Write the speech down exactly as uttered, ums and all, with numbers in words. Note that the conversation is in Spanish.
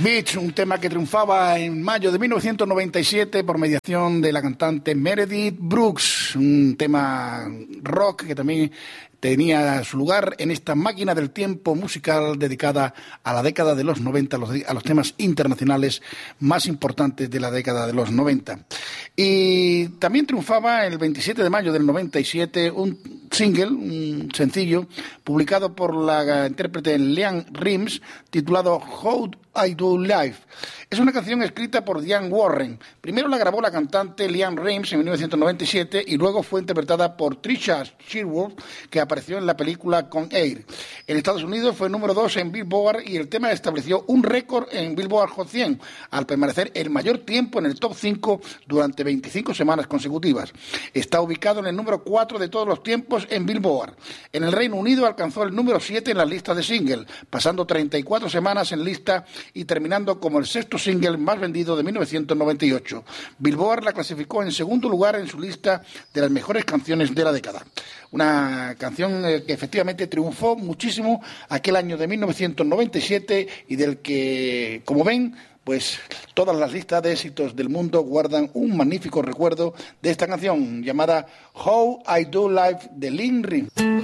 Beach, un tema que triunfaba en mayo de mil novecientos noventa y siete por mediación de la cantante Meredith Brooks, un tema rock que también tenía su lugar en esta máquina del tiempo musical dedicada a la década de los noventa, a los, a los temas internacionales más importantes de la década de los noventa. Y también triunfaba el veintisiete de mayo del noventa y siete un single, un sencillo, publicado por la intérprete Leanne Rimes, titulado How I Do Life. Es una canción escrita por Diane Warren. Primero la grabó la cantante Leanne Rimes en mil novecientos noventa y siete y luego fue interpretada por Trisha Sherwood, que apareció en la película Con Air. En Estados Unidos fue número dos en Billboard y el tema estableció un récord en Billboard Hot cien, al permanecer el mayor tiempo en el top cinco durante veinticinco semanas consecutivas. Está ubicado en el número cuatro de todos los tiempos en Billboard. En el Reino Unido alcanzó el número siete en la lista de single, pasando treinta y cuatro semanas en lista y terminando como el sexto single más vendido de mil novecientos noventa y ocho. Billboard la clasificó en segundo lugar en su lista de las mejores canciones de la década. Una canción que efectivamente triunfó muchísimo aquel año de mil novecientos noventa y siete y del que, como ven, pues todas las listas de éxitos del mundo guardan un magnífico recuerdo de esta canción llamada How I Do Life de Leanne Rimes.